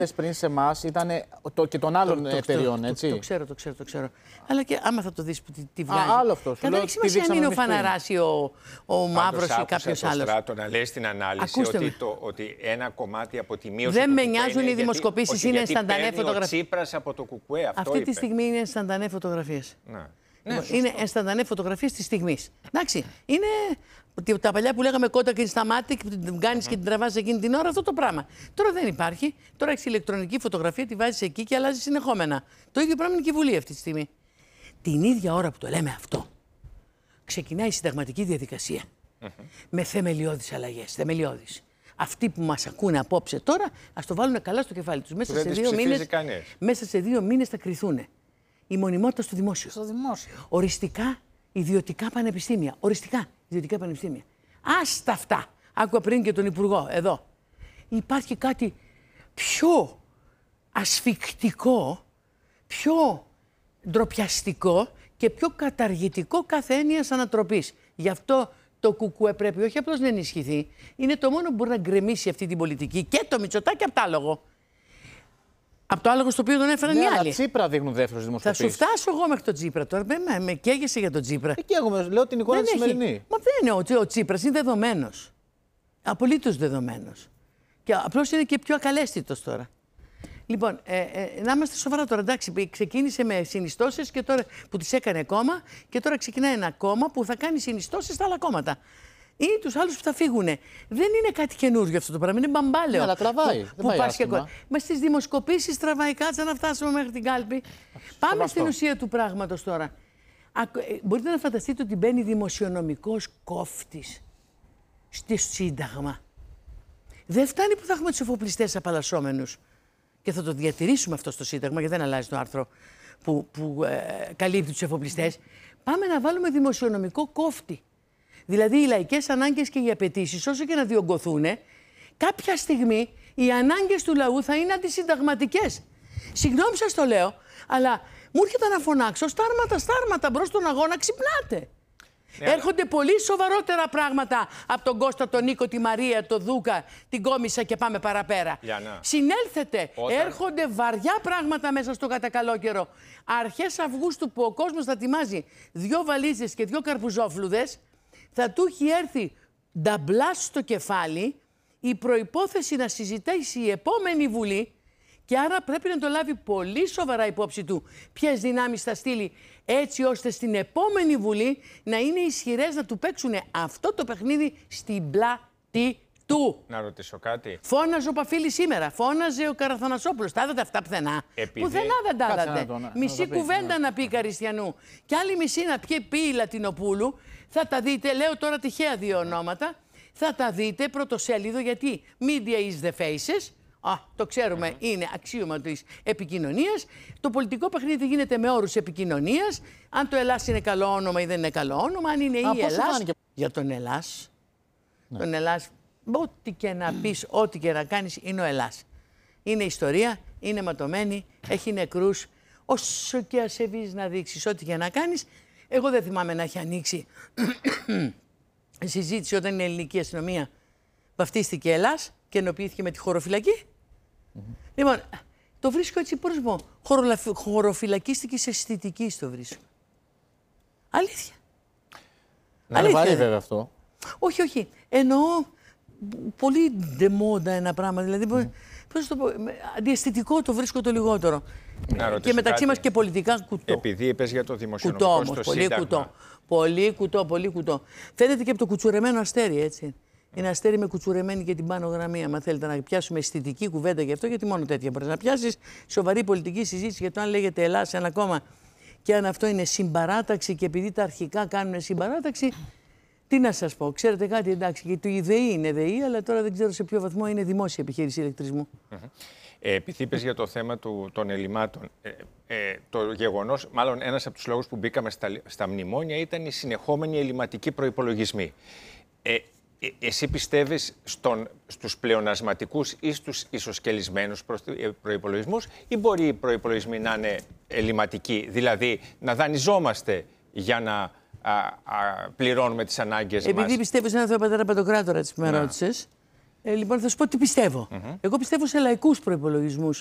πριν σε εμάς ήταν και των άλλων εταιριών, έτσι. Το ξέρω. Αλλά και άμα θα το δεις που τη βγάζει. Άλλο αυτό. Κατά έχει σημασία αν είναι ο Φαναράς ή ο Μαύρος ή κάποιος άλλος. Στράτο να λέει στην ανάλυση ότι ένα κομμάτι από τη μείωση. Δεν με νοιάζουν οι δημοσκοπήσεις, είναι ενσταντανέ φωτογραφίες. Ο Τσίπρας από το Κουκουέ, αυτό αυτή τη στιγμή είναι ενσταντανέ φωτογραφίες. Ναι, είναι ενσταντανέ φωτογραφίες της στιγμής. Εντάξει, είναι τα παλιά που λέγαμε κότα και σταμάτη, που την κάνεις και την τραβάς εκείνη την ώρα, αυτό το πράγμα. Τώρα δεν υπάρχει. Τώρα έχεις ηλεκτρονική φωτογραφία, τη βάζεις εκεί και αλλάζει συνεχόμενα. Το ίδιο πράγμα είναι και η Βουλή αυτή τη στιγμή. Την ίδια ώρα που το λέμε αυτό, ξεκινάει η συνταγματική διαδικασία. Με θεμελιώδεις αλλαγές. Θεμελιώδεις. Αυτοί που μας ακούνε απόψε τώρα, ας το βάλουν καλά στο κεφάλι τους. Μέσα σε 2 μήνες θα κριθούν. Η μονιμότητα στο δημόσιο. Οριστικά ιδιωτικά πανεπιστήμια. Οριστικά ιδιωτικά πανεπιστήμια. Άστα αυτά. Άκουγα πριν και τον Υπουργό εδώ. Υπάρχει κάτι πιο ασφικτικό, πιο ντροπιαστικό και πιο καταργητικό κάθε έννοιας ανατροπής. Γι' αυτό το Κουκουέ πρέπει όχι απλώς να ενισχυθεί, είναι το μόνο που μπορεί να γκρεμίσει αυτή την πολιτική και το Μητσοτάκη από το άλογο. Από το άλογο στο οποίο τον έφεραν οι άλλοι. Αλλά Τσίπρα δείχνουν δεύτερος δημοσκοπήσεις. Θα σου φτάσω εγώ μέχρι τον Τσίπρα τώρα. Με καίγεσαι για τον Τσίπρα. Και εγώ λέω την εικόνα τη σημερινή. Μα δεν είναι ο Τσίπρας, είναι δεδομένος. Απολύτως δεδομένος. Και απλώς είναι και πιο ακαλέστητος τώρα. Λοιπόν, να είμαστε σοβαρά τώρα. Εντάξει, ξεκίνησε με συνιστώσεις και τώρα που τις έκανε κόμμα και τώρα ξεκινάει ένα κόμμα που θα κάνει συνιστώσεις στα άλλα κόμματα. Ή τους άλλους που θα φύγουν. Δεν είναι κάτι καινούργιο αυτό το πράγμα. Είναι μπαμπάλαιο. Ναι, αλλά τραβάει. Μα στις δημοσκοπήσεις τραβάει. Κάτσε να φτάσουμε μέχρι την κάλπη. Πάμε στην ουσία του πράγματος τώρα. Μπορείτε να φανταστείτε ότι μπαίνει δημοσιονομικός κόφτης στο Σύνταγμα. Δεν φτάνει που θα έχουμε τους εφοπλιστές απαλλασσόμενους. Και θα το διατηρήσουμε αυτό στο Σύνταγμα, γιατί δεν αλλάζει το άρθρο που καλύπτει τους εφοπλιστές. Πάμε να βάλουμε δημοσιονομικό κόφτη. Δηλαδή οι λαϊκές ανάγκες και οι απαιτήσεις, όσο και να διωγγωθούν, κάποια στιγμή οι ανάγκες του λαού θα είναι αντισυνταγματικές. Συγγνώμη σας το λέω, αλλά μου έρχεται να φωνάξω στάρματα μπρος στον αγώνα, ξυπνάτε. Ναι, έρχονται πολύ σοβαρότερα πράγματα από τον Κώστα, τον Νίκο, τη Μαρία, τον Δούκα, την Κόμισσα και πάμε παραπέρα. Συνέλθετε. Έρχονται βαριά πράγματα μέσα στο κατά καιρό. Αρχές Αυγούστου που ο κόσμος θα ετοιμάζει 2 βαλίζες και 2 καρπουζόφλουδες, θα του έχει έρθει νταμπλάς στο κεφάλι η προϋπόθεση να συζητήσει η επόμενη Βουλή και άρα πρέπει να το λάβει πολύ σοβαρά υπόψη του ποιες δυνάμεις θα στείλει έτσι ώστε στην επόμενη Βουλή να είναι ισχυρές να του παίξουν αυτό το παιχνίδι στην πλάτη του. Να ρωτήσω κάτι. Φώναζε ο Παφίλης σήμερα, φώναζε ο Καραθανασόπουλος. Τα είδατε αυτά πουθενά. Πουθενά δεν τα είδατε. Μισή κουβέντα να πει Καριστιανού και άλλη μισή να πει Λατινοπούλου. Θα τα δείτε, λέω τώρα τυχαία 2 ονόματα, θα τα δείτε πρωτοσέλιδο γιατί media is the faces. Το ξέρουμε, είναι αξίωμα της επικοινωνίας. Το πολιτικό παιχνίδι γίνεται με όρους επικοινωνίας. Αν το Ελλάς είναι καλό όνομα ή δεν είναι καλό όνομα, αν είναι η Ελλάς. Για τον Ελλάς, τον Ελλάς, ό,τι και να πεις, ό,τι και να κάνεις, είναι ο Ελλάς. Είναι ιστορία, είναι ματωμένη, έχει νεκρούς. Όσο και ασεβείς να δείξεις, ό,τι και να κάνεις. Εγώ δεν θυμάμαι να έχει ανοίξει συζήτηση όταν η ελληνική αστυνομία βαφτίστηκε Ελλάς και ενοποιήθηκε με τη χωροφυλακή. Λοιπόν, το βρίσκω έτσι, πώς πω, χωροφυλακίστηκε αισθητική το βρίσκω. Αλήθεια. Να είναι βαρύ βέβαια αυτό. Όχι. Εννοώ πολύ ντεμόντα ένα πράγμα. Δηλαδή, πώς το πω, αντιαισθητικό το βρίσκω το λιγότερο. Και μεταξύ μας και πολιτικά κουτό. Επειδή είπες για το δημοσιονομικό κουτό, στο πολύ Σύνταγμα. Πολύ κουτό. Φαίνεται και από το κουτσουρεμένο αστέρι, έτσι. Είναι αστέρι με κουτσουρεμένη και την πάνω γραμμή. Αν θέλετε να πιάσουμε αισθητική κουβέντα γι' αυτό, γιατί μόνο τέτοια μπορεί να πιάσει. Σοβαρή πολιτική συζήτηση για το αν λέγεται Ελλάδα σε ένα κόμμα και αν αυτό είναι συμπαράταξη και επειδή τα αρχικά κάνουν συμπαράταξη. Τι να σας πω, ξέρετε κάτι, εντάξει, γιατί το ιδεή είναι ΔΕΗ, αλλά τώρα δεν ξέρω σε ποιο βαθμό είναι δημόσια επιχείρηση ηλεκτρισμού. Επειδή είπες για το θέμα των ελλημάτων, το γεγονός, μάλλον ένας από τους λόγους που μπήκαμε στα μνημόνια ήταν οι συνεχόμενοι ελληματικοί προϋπολογισμοί. Εσύ πιστεύεις στους πλεονασματικούς ή στους ισοσκελισμένους προϋπολογισμούς ή μπορεί οι προϋπολογισμοί να είναι ελληματικοί, δηλαδή να δανειζόμαστε για να πληρώνουμε τις ανάγκες μας? Επειδή πιστεύω σε έναν Θεό Πατέρα Παντοκράτορα, έτσι που με ρώτησες, Λοιπόν, θα σου πω τι πιστεύω. Εγώ πιστεύω σε λαϊκούς προϋπολογισμούς.